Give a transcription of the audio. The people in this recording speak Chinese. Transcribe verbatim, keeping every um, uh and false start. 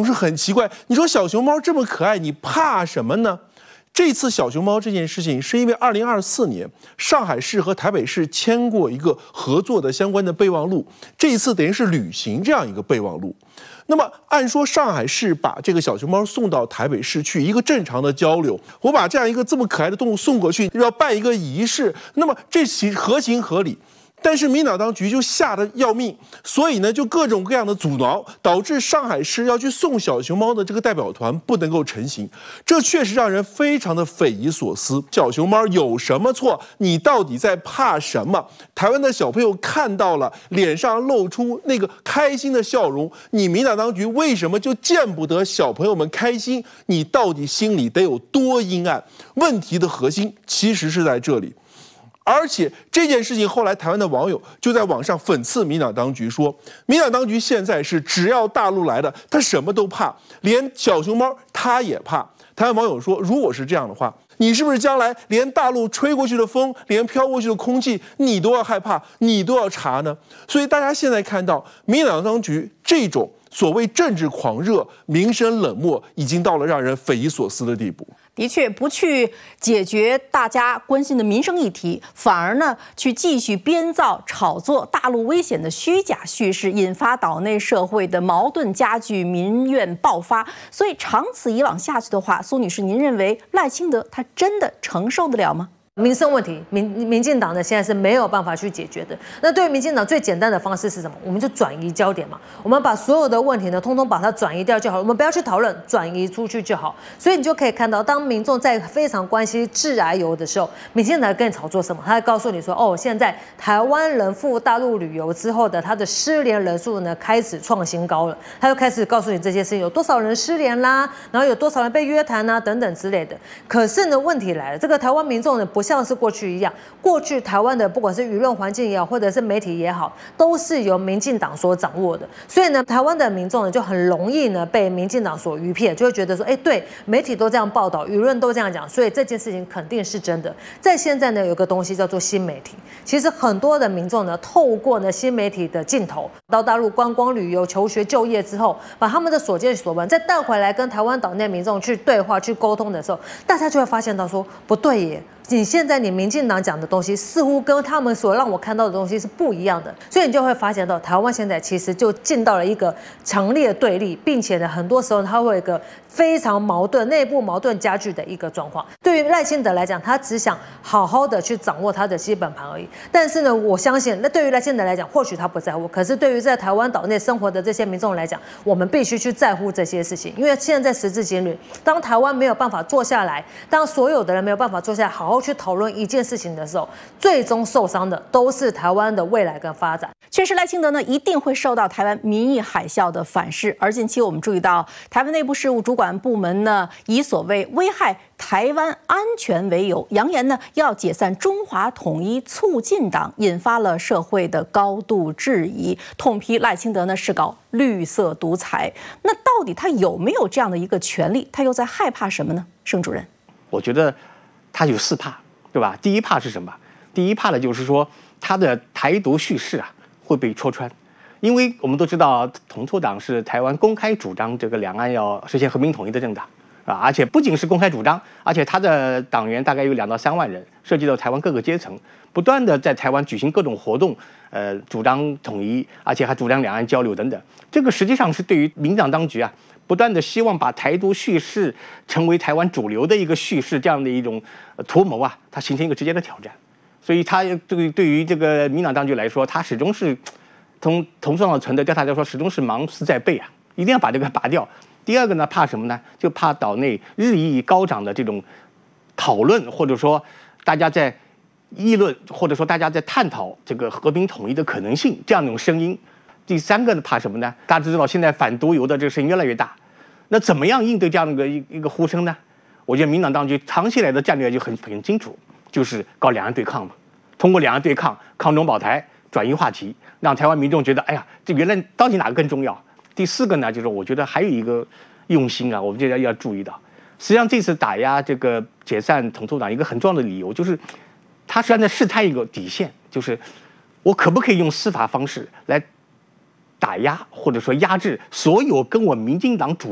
是很奇怪。你说小熊猫这么可爱，你怕什么呢？这次小熊猫这件事情，是因为二零二四年上海市和台北市签过一个合作的相关的备忘录，这一次等于是履行这样一个备忘录。那么按说上海市把这个小熊猫送到台北市去，一个正常的交流，我把这样一个这么可爱的动物送过去，要办一个仪式，那么这其合情合理。但是民党当局就吓得要命，所以呢，就各种各样的阻挠，导致上海市要去送小熊猫的这个代表团不能够成行，这确实让人非常的匪夷所思。小熊猫有什么错？你到底在怕什么？台湾的小朋友看到了，脸上露出那个开心的笑容，你民党当局为什么就见不得小朋友们开心？你到底心里得有多阴暗？问题的核心其实是在这里。而且这件事情后来台湾的网友就在网上讽刺民党当局说，民党当局现在是只要大陆来的，他什么都怕，连小熊猫他也怕。台湾网友说，如果是这样的话，你是不是将来连大陆吹过去的风，连飘过去的空气，你都要害怕，你都要查呢？所以大家现在看到民党当局这种所谓政治狂热、民生冷漠，已经到了让人匪夷所思的地步。 的确，不去解决大家关心的民生议题，反而呢去继续编造、炒作大陆危险的虚假叙事，引发岛内社会的矛盾加剧，民怨爆发。所以长此以往下去的话，苏女士，您认为赖清德他真的承受得了吗？ 民生问题，民民进党呢现在是没有办法去解决的。那对于民进党最简单的方式是什么？我们就转移焦点嘛，我们把所有的问题呢，通通把它转移掉就好了，我们不要去讨论，转移出去就好。所以你就可以看到，当民众在非常关心致癌油的时候，民进党跟你炒作什么？他会告诉你说，哦，现在台湾人赴大陆旅游之后的他的失联人数呢开始创新高了，他就开始告诉你这些事情，有多少人失联啦，然后有多少人被约谈啊等等之类的。可是呢，问题来了，这个台湾民众呢不像是过去一样，过去台湾的不管是舆论环境也好，或者是媒体也好，都是由民进党所掌握的。所以呢，台湾的民众呢就很容易呢被民进党所愚骗，就会觉得说，哎，对，媒体都这样报道，舆论都这样讲，所以这件事情肯定是真的。在现在呢，有个东西叫做新媒体，其实很多的民众呢，透过呢新媒体的镜头到大陆观光旅游、求学、就业之后，把他们的所见所闻再带回来跟台湾岛内民众去对话、去沟通的时候，大家就会发现到说，不对耶。你现在你民进党讲的东西似乎跟他们所让我看到的东西是不一样的，所以你就会发现到台湾现在其实就进到了一个强烈对立，并且呢很多时候它会有一个非常矛盾、内部矛盾加剧的一个状况。对于赖清德来讲，他只想好好的去掌握他的基本盘而已。但是呢，我相信那对于赖清德来讲，或许他不在乎，可是对于在台湾岛内生活的这些民众来讲，我们必须去在乎这些事情，因为现在时至今日，当台湾没有办法坐下来，当所有的人没有办法坐下来好好去讨论一件事情的时候，最终受伤的都是台湾的未来跟发展。 确实，赖清德呢一定会受到台湾民意海啸的反噬。而近期我们注意到，台湾内部事务主管部门呢以所谓危害台湾安全为由，扬言呢要解散中华统一促进党，引发了社会的高度质疑，痛批赖清德呢是搞绿色独裁。那到底他有没有这样的一个权利？他又在害怕什么呢？盛主任， 我觉得他有四怕。对吧？第一怕是什么？第一怕呢，就是说他的台独叙事啊会被戳穿，因为我们都知道，统促党是台湾公开主张这个两岸要实现和平统一的政党啊，而且不仅是公开主张，而且他的党员大概有两到三万人，涉及到台湾各个阶层，不断的在台湾举行各种活动，呃，主张统一，而且还主张两岸交流等等。这个实际上是对于民党当局啊。不断的希望把台独叙事成为台湾主流的一个叙事，这样的一种图谋啊，它形成一个直接的挑战。所以，他这个对于这个民党当局来说，他始终是从同上的存的调查来说，始终是芒刺在背啊，一定要把这个拔掉。第二个呢，怕什么呢？就怕岛内日益高涨的这种讨论，或者说大家在议论，或者说大家在探讨这个和平统一的可能性这样一种声音。第三个呢，怕什么呢？大家知道现在反独游的这个声音越来越大，那怎么样应对这样的一个一一个呼声呢？我觉得民党当局长期以来的战略就很很清楚，就是搞两岸对抗嘛，通过两岸对抗、抗中保台，转移话题，让台湾民众觉得，哎呀，这原来到底哪个更重要？第四个呢，就是我觉得还有一个用心啊，我们就要要注意到，实际上这次打压这个解散统促党一个很重要的理由，就是他实际上在试探一个底线，就是我可不可以用司法方式来打压或者说压制所有跟我民进党主